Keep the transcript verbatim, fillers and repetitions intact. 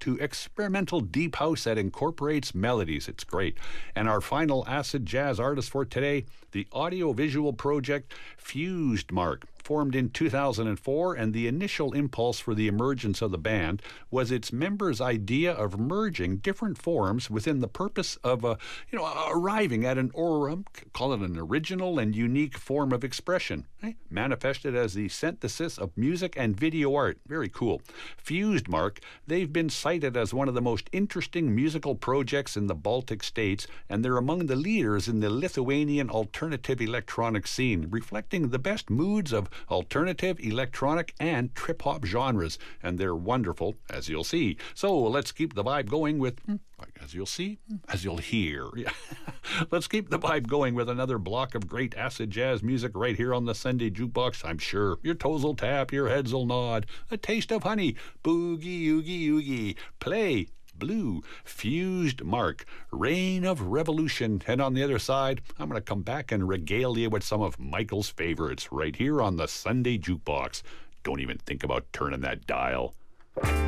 to experimental deep house that incorporates melodies. It's great. And our final acid jazz artist for today, the audio-visual project Fused Mark, formed in two thousand four, and the initial impulse for the emergence of the band was its members' idea of merging different forms within the purpose of, uh, you know, arriving at an or um, call it an original and unique form of expression, eh? Manifested as the synthesis of music and video art. Very cool. Fused Mark, they've been cited as one of the most interesting musical projects in the Baltic states, and they're among the leaders in the Lithuanian alternative electronic scene, reflecting the best moods of alternative, electronic, and trip-hop genres, and they're wonderful, as you'll see. So let's keep the vibe going with, as you'll see, as you'll hear. Let's keep the vibe going with another block of great acid jazz music right here on the Sunday Jukebox. I'm sure your toes will tap, your heads will nod. A taste of honey, boogie, oogie, oogie. Play. Blue, Fused Mark, Reign of Revolution. And on the other side, I'm going to come back and regale you with some of Michael's favorites right here on the Sunday Jukebox. Don't even think about turning that dial.